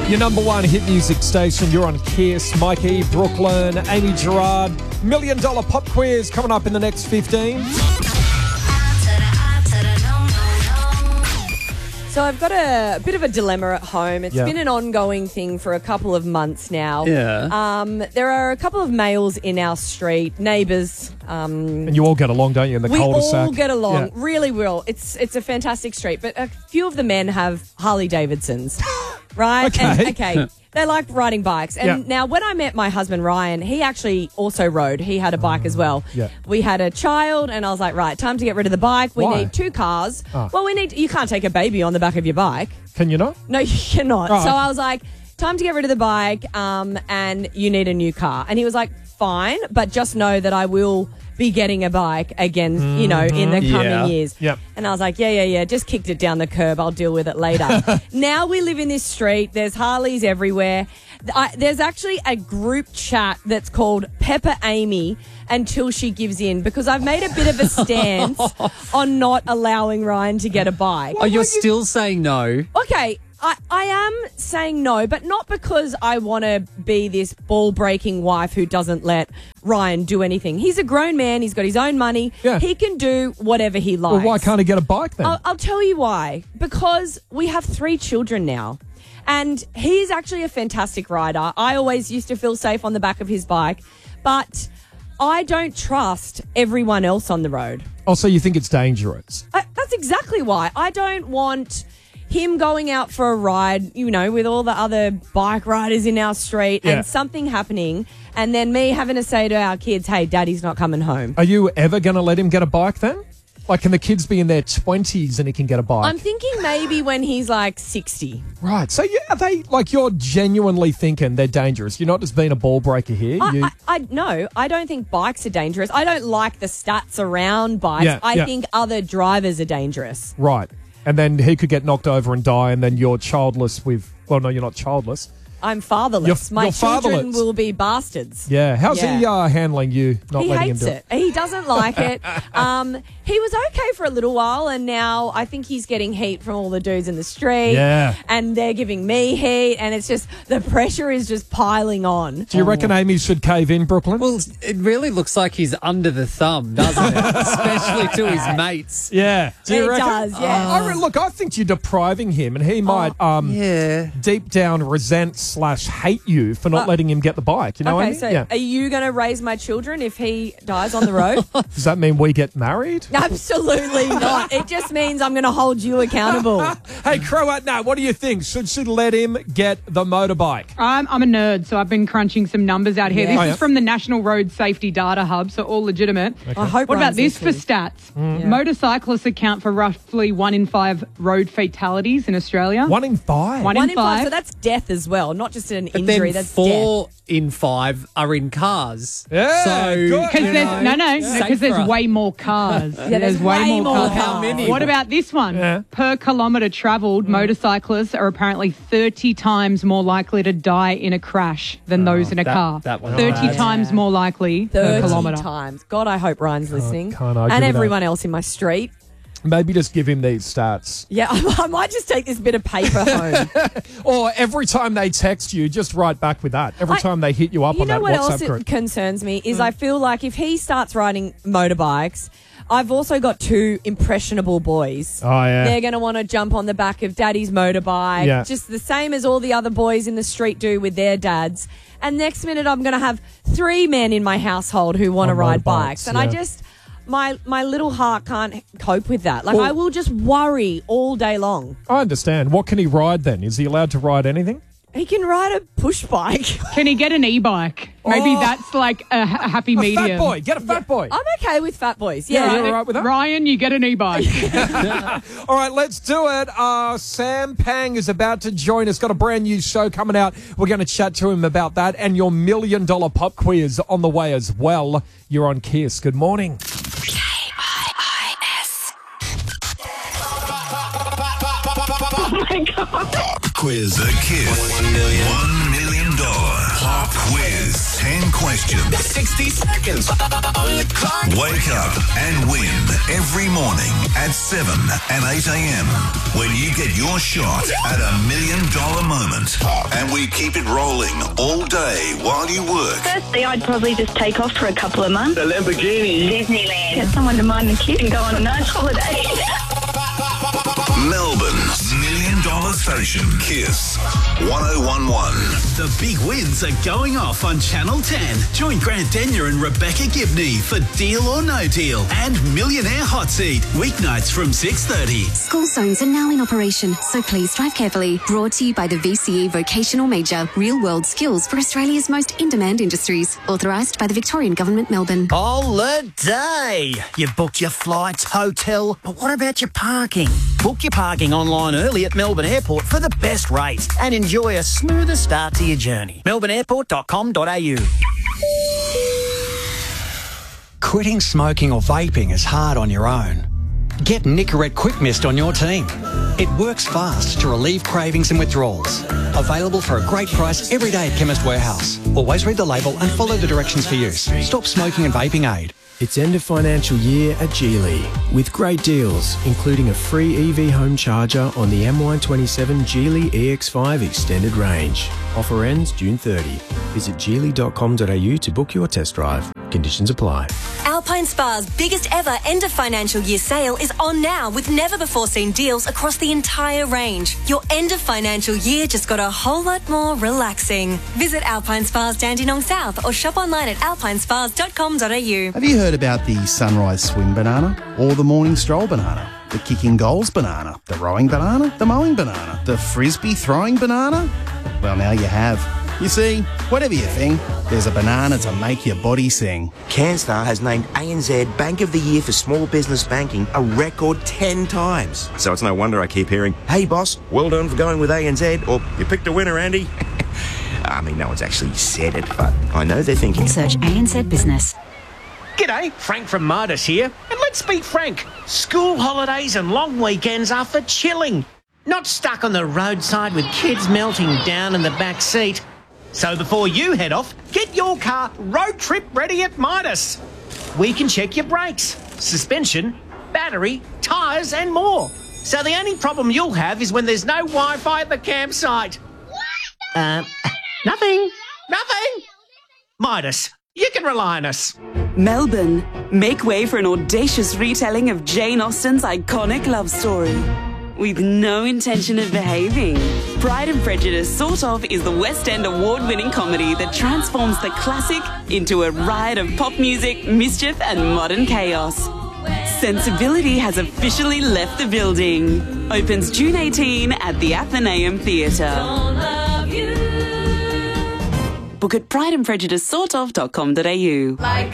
Your number one hit music station. You're on Kiss. Mikey, Brooklyn, Amy Gerard. $1 million pop quiz coming up in the next 15. So I've got a bit of a dilemma at home. It's been an ongoing thing for a couple of months now. Yeah. There are a couple of males in our street, neighbours. And you all get along, don't you, in the cul-de-sac? We all get along, Yeah. really will. It's a fantastic street, but a few of the men have Harley Davidsons, right? Okay. Okay. They like riding bikes. And now when I met my husband, Ryan, he actually also rode. He had a bike as well. Yeah. We had a child and I was like, right, time to get rid of the bike. We Why? need 2 cars. Oh. Well, you can't take a baby on the back of your bike. Can you not? No, you cannot. Oh. So I was like, time to get rid of the bike and you need a new car. And he was like, fine, but just know that I will be getting a bike again, in the coming years. Yep. And I was like, yeah, just kicked it down the curb. I'll deal with it later. Now we live in this street. There's Harleys everywhere. There's actually a group chat that's called Pepper Amy until she gives in, because I've made a bit of a stance on not allowing Ryan to get a bike. Oh, you're still saying no? Okay, I am saying no, but not because I want to be this ball-breaking wife who doesn't let Ryan do anything. He's a grown man. He's got his own money. Yeah. He can do whatever he likes. Well, why can't he get a bike then? I'll tell you why. Because we have 3 children now. And he's actually a fantastic rider. I always used to feel safe on the back of his bike. But I don't trust everyone else on the road. Oh, so you think it's dangerous? That's exactly why. I don't want him going out for a ride, with all the other bike riders in our street and something happening, and then me having to say to our kids, hey, Daddy's not coming home. Are you ever going to let him get a bike then? Like, can the kids be in their 20s and he can get a bike? I'm thinking maybe when he's like 60. Right. So are they, you're genuinely thinking they're dangerous? You're not just being a ball breaker here? No, I don't think bikes are dangerous. I don't like the stats around bikes. I think other drivers are dangerous. Right. And then he could get knocked over and die, and then you're childless with... Well, no, you're not childless. I'm fatherless. My you're children fatherless. will be bastards. Yeah. How's he handling you not He letting hates him do it. He doesn't like it. He was okay for a little while, and now I think he's getting heat from all the dudes in the street. Yeah. And they're giving me heat, and it's just, the pressure is just piling on. Do you reckon Amy should cave in, Brooklyn? Well, it really looks like he's under the thumb, doesn't it? Especially to his mates. Yeah. Do you It reckon? does, yeah. Look, I think you're depriving him, and he might deep down resent/hate you for not letting him get the bike. You know what I mean? So are you going to raise my children if he dies on the road? Does that mean we get married? Absolutely not. It just means I'm going to hold you accountable. Hey, Croat, no, what do you think? Should she let him get the motorbike? I'm a nerd, so I've been crunching some numbers out here. Yeah. This is from the National Road Safety Data Hub, so all legitimate. I hope What about Ryan's this for listening. stats? Motorcyclists account for roughly 1 in 5 road fatalities in Australia. 1 in 5? 1 1 in in 5, 5. so that's death as well, not just an But injury, then that's 4 death. in 5 are in cars. Yeah, So, good. Because you there's know, because there's safer. way more cars. there's way more cars. How many? What about this one? Yeah. Per kilometre travelled, motorcyclists are apparently 30 times more likely to die in a crash than those in a car. that one's 30 bad. times more likely per 30 kilometre. times. God, I hope Ryan's listening. can't argue and with everyone else in my street. Maybe just give him these stats. Yeah, I might just take this bit of paper home. Or every time they text you, just write back with that. Every time they hit you up You on know that what WhatsApp else group. it concerns me is I feel like if he starts riding motorbikes, I've also got 2 impressionable boys. Oh, yeah. They're going to want to jump on the back of Daddy's motorbike, Yeah. just the same as all the other boys in the street do with their dads. And next minute I'm going to have 3 men in my household who want to On ride motorbikes, bikes. And I yeah. just... My little heart can't cope with that. Like, I will just worry all day long. I understand. What can he ride then? Is he allowed to ride anything? He can ride a push bike. Can he get an e-bike? Maybe Oh. that's like a happy medium. Fat boy. Get a fat boy. I'm okay with fat boys. Yeah, Yeah. you're all right with that? Ryan, you get an e-bike. All right, let's do it. Sam Pang is about to join us. Got a brand new show coming out. We're going to chat to him about that and your $1 million pop quiz on the way as well. You're on Kiss. Good morning. Quiz the Kiss $1 million pop Quiz. 10 questions. 60 seconds on the clock. Wake up and win every morning at 7 and 8 a.m. when you get your shot at $1 million moment. And we keep it rolling all day while you work. Firstly, I'd probably just take off for a couple of months. The Lamborghini. Disneyland. Get someone to mind the kid and go on a nice holiday. Melbourne's $1 million station. Kiss 1011. The big wins are going off on Channel 10. Join Grant Denyer and Rebecca Gibney for Deal or No Deal and Millionaire Hot Seat, weeknights from 6:30. School zones are now in operation, so please drive carefully. Brought to you by the VCE Vocational Major, real-world skills for Australia's most in-demand industries. Authorised by the Victorian Government, Melbourne. Holiday! You booked your flights, hotel, but what about your parking? Book your parking online early at Melbourne Airport for the best rates and enjoy a smoother start to your journey. melbourneairport.com.au. Quitting smoking or vaping is hard on your own. Get Nicorette Quick Mist on your team. It works fast to relieve cravings and withdrawals. Available for a great price every day at Chemist Warehouse. Always read the label and follow the directions for use. Stop smoking and vaping aid. It's end of financial year at Geely with great deals, including a free EV home charger on the MY27 Geely EX5 Extended Range. Offer ends June 30. Visit geely.com.au to book your test drive. Conditions apply. Alpine Spa's biggest ever end of financial year sale is on now with never before seen deals across the entire range. Your end of financial year just got a whole lot more relaxing. Visit Alpine Spa's Dandenong South or shop online at alpinespas.com.au. Have you heard about the sunrise swim banana or the morning stroll banana? The kicking goals banana, the rowing banana, the mowing banana, the frisbee throwing banana? Well, now you have. You see, whatever you think, there's a banana to make your body sing. CanStar has named ANZ Bank of the Year for Small Business Banking a record 10 times. So it's no wonder I keep hearing, "Hey boss, well done for going with ANZ," or "You picked a winner, Andy." I mean, no one's actually said it, but I know they're thinking. Search ANZ Business. G'day, Frank from Midas here. And let's be frank, school holidays and long weekends are for chilling. Not stuck on the roadside with kids melting down in the back seat. So before you head off, get your car road trip ready at Midas. We can check your brakes, suspension, battery, tyres and more. So the only problem you'll have is when there's no Wi-Fi at the campsite. Nothing. Midas, you can rely on us. Melbourne, make way for an audacious retelling of Jane Austen's iconic love story. With no intention of behaving. Pride and Prejudice Sort Of is the West End award-winning comedy that transforms the classic into a riot of pop music, mischief and modern chaos. Sensibility has officially left the building. Opens June 18 at the Athenaeum Theatre. Book at prideandprejudicesortof.com.au.